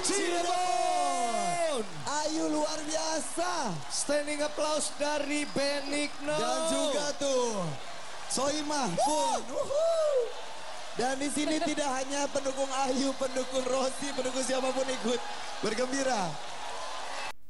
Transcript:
Cirebon. Ayu luar biasa. Standing applause dari Benigno. Dan juga tuh Soimah pun. Dan di sini tidak hanya pendukung Ayu, pendukung Rosi, pendukung siapapun ikut bergembira.